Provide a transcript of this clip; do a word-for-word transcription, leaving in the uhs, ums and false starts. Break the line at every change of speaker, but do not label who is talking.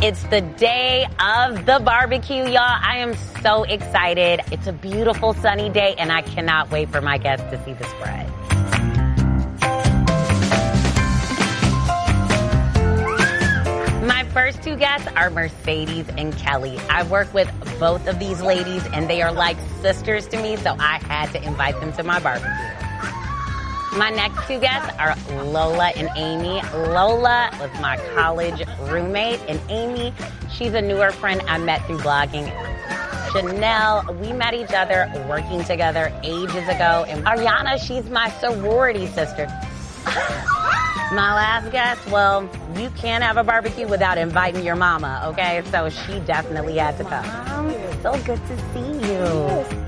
It's the day of the barbecue, y'all. I am so excited. It's a beautiful sunny day, and I cannot wait for my guests to see the spread. My first two guests are Mercedes and Kelly. I work with both of these ladies, and they are like sisters to me, so I had to invite them to my barbecue. My next two guests are Lola and Amy. Lola was my college roommate, and Amy, she's a newer friend I met through blogging. Chanel, we met each other working together ages ago. And Ariana, she's my sorority sister. My last guest, well, you can't have a barbecue without inviting your mama, okay? So she definitely had to come. Mom, so good to see you.